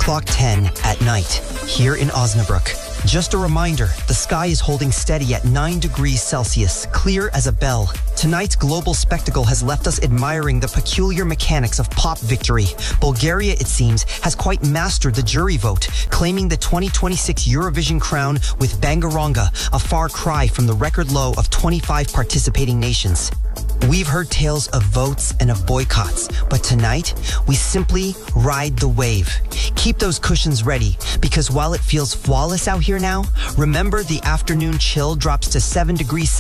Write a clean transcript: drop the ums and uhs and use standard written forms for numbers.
o'clock 10 at night, here in Osnabrück. Just a reminder, the sky is holding steady at 9 degrees Celsius, clear as a bell. Tonight's global spectacle has left us admiring the peculiar mechanics of pop victory. Bulgaria, it seems, has quite mastered the jury vote, claiming the 2026 Eurovision crown with Bangaranga, a far cry from the record low of 25 participating nations. We've heard tales of votes and of boycotts, but tonight, we simply ride the wave. Keep those cushions ready, because while it feels flawless out here now, remember the afternoon chill drops to 7 degrees